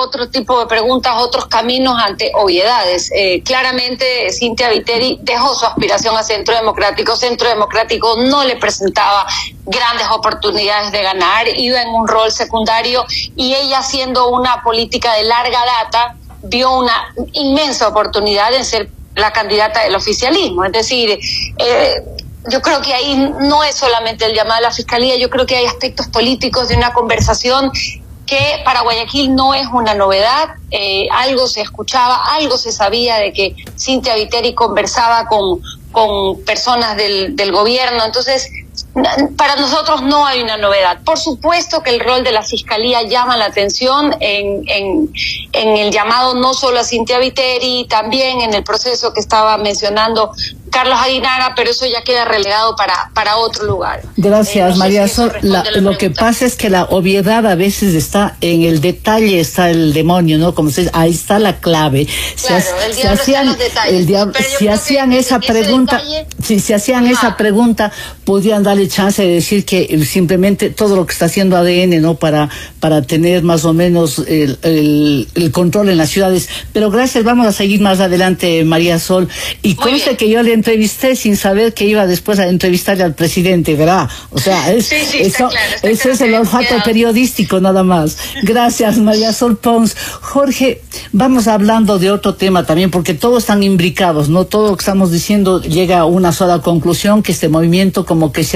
otro tipo de preguntas, otros caminos ante obviedades. Claramente Cynthia Viteri dejó su aspiración a Centro Democrático. Centro Democrático no le presentaba grandes oportunidades de ganar, iba en un rol secundario, y ella, siendo una política de larga data, vio una inmensa oportunidad en ser la candidata del oficialismo. Es decir, yo creo que ahí no es solamente el llamado a la Fiscalía, yo creo que hay aspectos políticos de una conversación que para Guayaquil no es una novedad. Algo se escuchaba, algo se sabía de que Cynthia Viteri conversaba con personas del gobierno. Entonces, para nosotros no hay una novedad. Por supuesto que el rol de la Fiscalía llama la atención en el llamado no solo a Cynthia Viteri, también en el proceso que estaba mencionando Carlos Aguinaga, pero eso ya queda relegado para otro lugar. Gracias, no sé María si Sol. Lo que pasa es que la obviedad a veces está en el detalle, está el demonio, ¿no? Como se dice, ahí está la clave. Claro, el diablo está en los detalles. Si hacían esa pregunta, si hacían esa pregunta, podrían darle chance de decir que simplemente todo lo que está haciendo ADN, ¿no? Para tener más o menos el control en las ciudades. Pero gracias, vamos a seguir más adelante, María Sol. Y conste que yo le entrevisté sin saber que iba después a entrevistarle al presidente, ¿verdad? O sea, ese es el olfato periodístico nada más. Gracias, María Sol Pons. Jorge, vamos hablando de otro tema también, porque todos están imbricados, ¿no? Todo lo que estamos diciendo llega a una sola conclusión, que este momento como que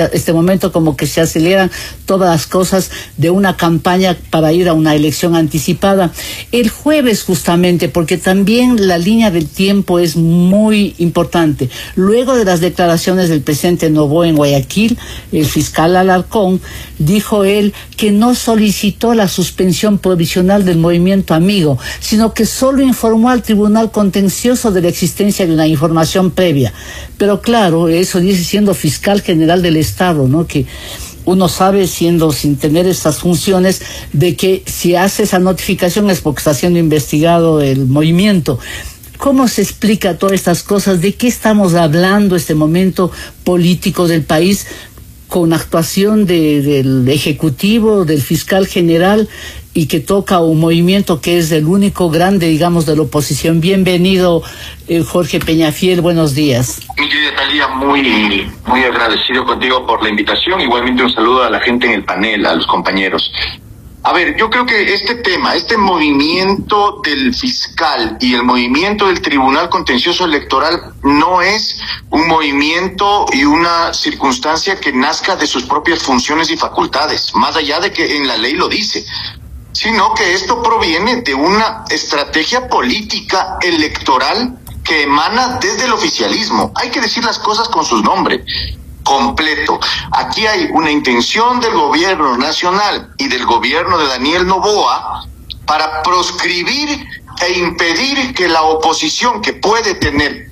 se aceleran todas las cosas de una campaña para ir a una elección anticipada. El jueves justamente, porque también la línea del tiempo es muy importante. Luego de las declaraciones del presidente Noboa en Guayaquil, el fiscal Alarcón dijo él que no solicitó la suspensión provisional del movimiento Amigo, sino que solo informó al Tribunal Contencioso de la existencia de una información previa. Pero claro, eso dice siendo fiscal general del Estado, ¿no? Que uno sabe, sin tener estas funciones, de que si hace esa notificación es porque está siendo investigado el movimiento. ¿Cómo se explica todas estas cosas? ¿De qué estamos hablando este momento político del país con actuación del Ejecutivo, del fiscal general, y que toca un movimiento que es el único grande, digamos, de la oposición? Bienvenido, Jorge Peñafiel, buenos días. Mi querida Talía, muy agradecido contigo por la invitación. Igualmente un saludo a la gente en el panel, a los compañeros. A ver, yo creo que este tema, este movimiento del fiscal y el movimiento del Tribunal Contencioso Electoral no es un movimiento y una circunstancia que nazca de sus propias funciones y facultades, más allá de que en la ley lo dice, sino que esto proviene de una estrategia política electoral que emana desde el oficialismo. Hay que decir las cosas con sus nombres. Completo. Aquí hay una intención del gobierno nacional y del gobierno de Daniel Noboa para proscribir e impedir que la oposición, que puede tener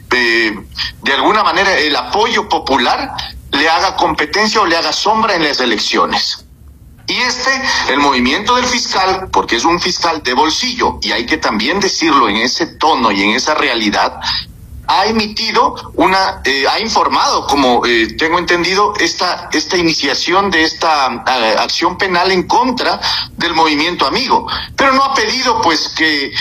de alguna manera el apoyo popular, le haga competencia o le haga sombra en las elecciones. Y el movimiento del fiscal, porque es un fiscal de bolsillo, y hay que también decirlo en ese tono y en esa realidad, ha emitido ha informado, como tengo entendido, esta iniciación de esta acción penal en contra del movimiento Amigo, pero no ha pedido pues que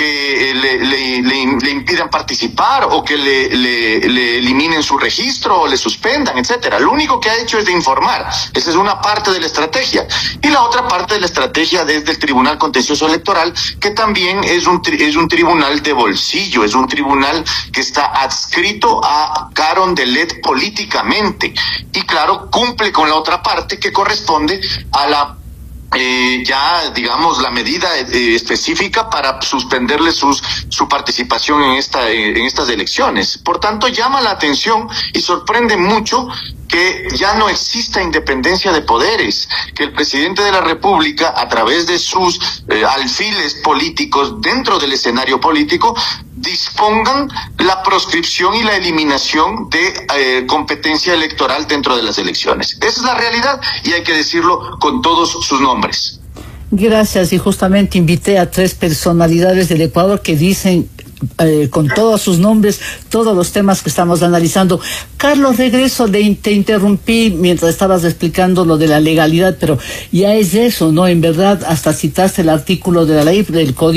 le impidan participar o que le eliminen su registro o le suspendan, etcétera. Lo único que ha hecho es de informar. Esa es una parte de la estrategia. Y la otra parte de la estrategia desde el Tribunal Contencioso Electoral, que también es un tribunal de bolsillo, es un tribunal que está adscrito a Carondelet políticamente. Y claro, cumple con la otra parte que corresponde a la ya digamos la medida específica para suspenderle su participación en estas elecciones. Por tanto, llama la atención y sorprende mucho que ya no exista independencia de poderes, que el presidente de la República, a través de sus alfiles políticos dentro del escenario político, dispongan la proscripción y la eliminación de competencia electoral dentro de las elecciones. Esa es la realidad y hay que decirlo con todos sus nombres. Gracias, y justamente invité a 3 personalidades del Ecuador que dicen con todos sus nombres todos los temas que estamos analizando. Carlos, regreso, te interrumpí mientras estabas explicando lo de la legalidad, pero ya es eso, ¿no? En verdad, hasta citaste el artículo de la ley del Código